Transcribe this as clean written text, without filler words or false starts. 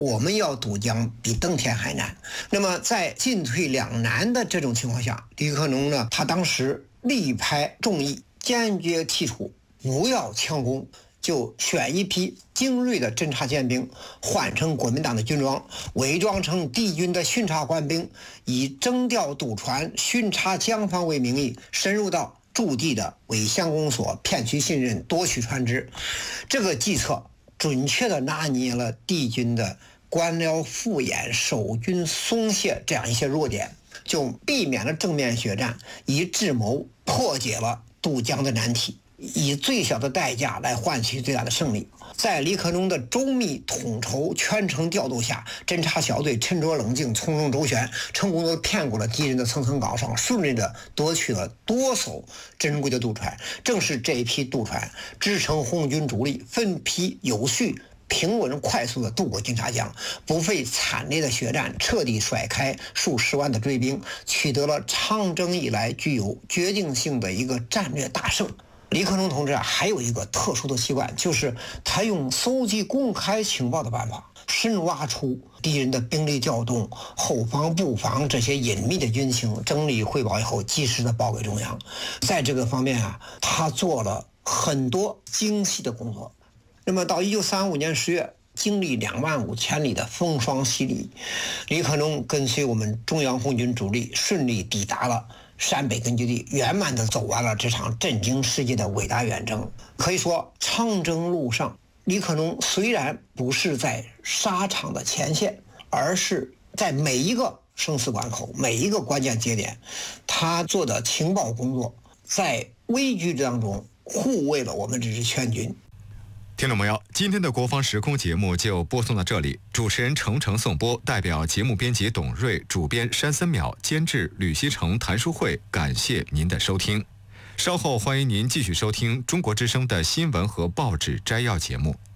我们要渡江比登天还难。那么在进退两难的这种情况下，李克农呢，他当时力排众议，坚决提出不要强攻，就选一批精锐的侦察舰兵，换成国民党的军装，伪装成敌军的巡查官兵，以征调渡船、巡查江防为名义，深入到驻地的伪相公所，骗取信任，夺取船只。这个计策准确地拿捏了敌军的官僚敷衍、守军松懈这样一些弱点，就避免了正面血战，以智谋破解了渡江的难题，以最小的代价来换取最大的胜利。在李克农的周密统筹、全程调度下，侦察小队沉着冷静、从容周旋，成功地骗过了敌人的层层岗哨，顺利地夺取了多艘珍贵的渡船。正是这一批渡船支撑红军主力分批有序、平稳快速地渡过金沙江，不费惨烈的血战，彻底甩开数十万的追兵，取得了长征以来具有决定性的一个战略大胜。李克农同志还有一个特殊的习惯，就是他用搜集公开情报的办法，深挖出敌人的兵力调动、后方布防这些隐秘的军情，整理汇报以后及时的报给中央。在这个方面他做了很多精细的工作。那么到1935年10月，经历25000千里的风霜洗礼，李克农跟随我们中央红军主力顺利抵达了陕北根据地，圆满地走完了这场震惊世界的伟大远征。可以说，长征路上，李克农虽然不是在沙场的前线，而是在每一个生死关口、每一个关键节点，他做的情报工作，在危局当中护卫了我们这支全军。 听众朋友，今天的国防时空节目就播送到这里。主持人程送播，代表节目编辑董瑞，主编山森淼，监制吕锡成、谭淑慧，感谢您的收听。稍后欢迎您继续收听中国之声的新闻和报纸摘要节目。